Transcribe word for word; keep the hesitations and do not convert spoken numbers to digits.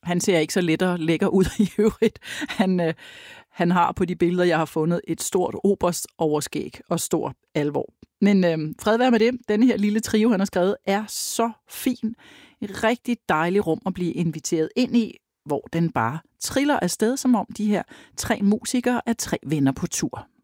Han ser ikke så let og lækker ud i øvrigt. Han, øh, han har på de billeder, jeg har fundet, et stort oberstoverskæg og stor alvor. Men øh, fred være med det. Denne her lille trio, han har skrevet, er så fin. Et rigtig dejligt rum at blive inviteret ind i, hvor den bare triller afsted, som om de her tre musikere er tre venner på tur.